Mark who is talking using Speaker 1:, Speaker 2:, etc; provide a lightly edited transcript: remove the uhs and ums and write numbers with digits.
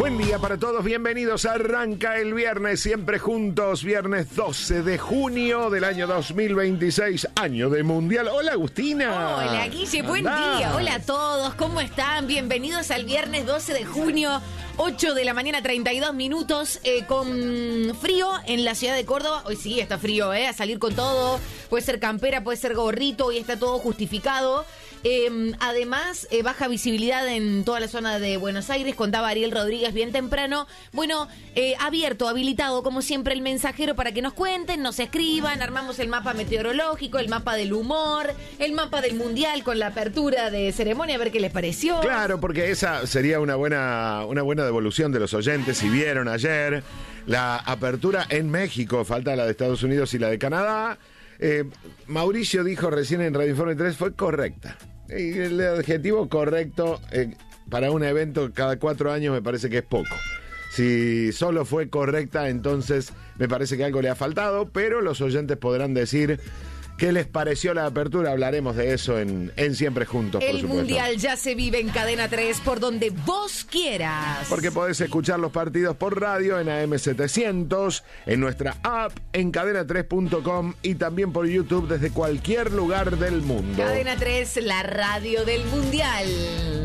Speaker 1: Buen día para todos, bienvenidos. Arranca el viernes, siempre juntos, viernes 12 de junio del año 2026, año de Mundial. Hola, Agustina.
Speaker 2: Hola, Guille, buen día. Hola a todos, ¿cómo están? Bienvenidos al viernes 12 de junio, 8 de la mañana, 32 minutos, con frío en la ciudad de Córdoba. Hoy sí está frío, a salir con todo. Puede ser campera, puede ser gorrito, hoy está todo justificado. Además, baja visibilidad en toda la zona de Buenos Aires, contaba Ariel Rodríguez bien temprano. Bueno, abierto, habilitado, como siempre, el mensajero para que nos cuenten, nos escriban. Armamos el mapa meteorológico, el mapa del humor, el mapa del mundial con la apertura de ceremonia, a ver qué les pareció.
Speaker 1: Claro, porque esa sería una buena devolución de los oyentes. Si vieron ayer la apertura en México, falta la de Estados Unidos y la de Canadá. Mauricio dijo recién en Radio Informe 3, fue correcta. El adjetivo correcto para un evento cada 4 años me parece que es poco. Si solo fue correcta, entonces me parece que algo le ha faltado, pero los oyentes podrán decir qué les pareció la apertura. Hablaremos de eso en Siempre Juntos, por supuesto.
Speaker 2: El Mundial ya se vive en Cadena 3 por donde vos quieras.
Speaker 1: Porque podés escuchar los partidos por radio en AM700, en nuestra app, en cadena3.com y también por YouTube desde cualquier lugar del mundo.
Speaker 2: Cadena 3, la radio del Mundial.